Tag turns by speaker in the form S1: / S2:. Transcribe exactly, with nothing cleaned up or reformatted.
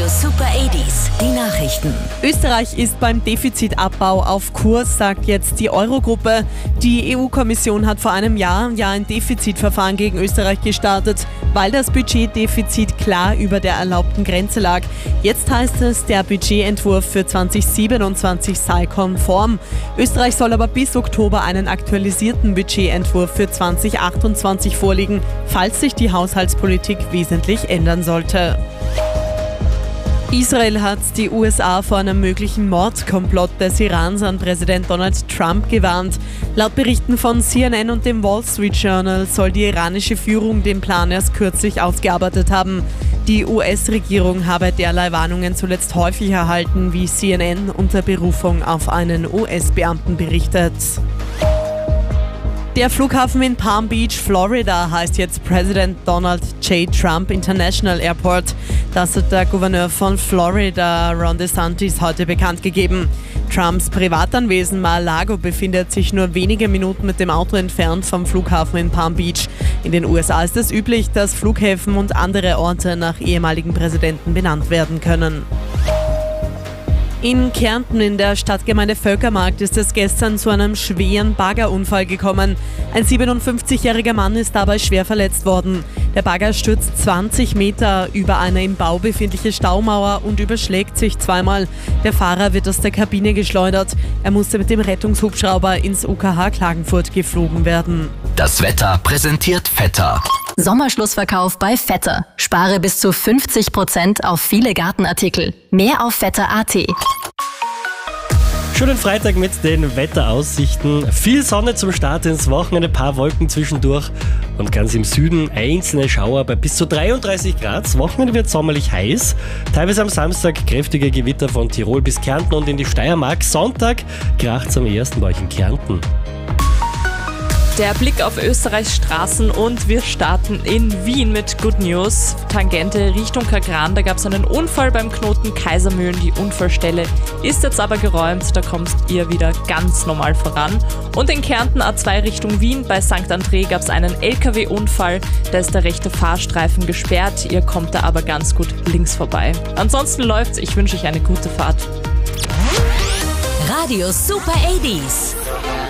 S1: Radio Super achtziger, die Nachrichten.
S2: Österreich ist beim Defizitabbau auf Kurs, sagt jetzt die Eurogruppe. Die E U-Kommission hat vor einem Jahr ja ein Defizitverfahren gegen Österreich gestartet, weil das Budgetdefizit klar über der erlaubten Grenze lag. Jetzt heißt es, der Budgetentwurf für zwanzig siebenundzwanzig sei konform. Österreich soll aber bis Oktober einen aktualisierten Budgetentwurf für zwanzig achtundzwanzig vorlegen, falls sich die Haushaltspolitik wesentlich ändern sollte. Israel hat die U S A vor einem möglichen Mordkomplott des Irans an Präsident Donald Trump gewarnt. Laut Berichten von C N N und dem Wall Street Journal soll die iranische Führung den Plan erst kürzlich ausgearbeitet haben. Die U S-Regierung habe derlei Warnungen zuletzt häufig erhalten, wie C N N unter Berufung auf einen U S-Beamten berichtet. Der Flughafen in Palm Beach, Florida, heißt jetzt President Donald J. Trump International Airport. Das hat der Gouverneur von Florida, Ron DeSantis, heute bekannt gegeben. Trumps Privatanwesen Mar-a-Lago befindet sich nur wenige Minuten mit dem Auto entfernt vom Flughafen in Palm Beach. In den U S A ist es üblich, dass Flughäfen und andere Orte nach ehemaligen Präsidenten benannt werden können. In Kärnten in der Stadtgemeinde Völkermarkt ist es gestern zu einem schweren Baggerunfall gekommen. Ein siebenundfünfzigjähriger Mann ist dabei schwer verletzt worden. Der Bagger stürzt zwanzig Meter über eine im Bau befindliche Staumauer und überschlägt sich zweimal. Der Fahrer wird aus der Kabine geschleudert. Er musste mit dem Rettungshubschrauber ins U K H Klagenfurt geflogen werden.
S3: Das Wetter präsentiert Vetter.
S4: Sommerschlussverkauf bei Vetter. Spare bis zu fünfzig Prozent auf viele Gartenartikel. Mehr auf vetter punkt a t.
S5: Schönen Freitag mit den Wetteraussichten. Viel Sonne zum Start ins Wochenende, ein paar Wolken zwischendurch und ganz im Süden einzelne Schauer bei bis zu dreiunddreißig Grad. Das Wochenende wird sommerlich heiß. Teilweise am Samstag kräftige Gewitter von Tirol bis Kärnten und in die Steiermark. Sonntag kracht's am ersten bei euch in Kärnten.
S6: Der Blick auf Österreichs Straßen und wir starten in Wien mit Good News. Tangente Richtung Kagran, da gab es einen Unfall beim Knoten Kaisermühlen. Die Unfallstelle ist jetzt aber geräumt, da kommt ihr wieder ganz normal voran. Und in Kärnten A zwei Richtung Wien bei Sankt André gab es einen L K W-Unfall. Da ist der rechte Fahrstreifen gesperrt, ihr kommt da aber ganz gut links vorbei. Ansonsten läuft's, ich wünsche euch eine gute Fahrt.
S1: Radio Super achtziger.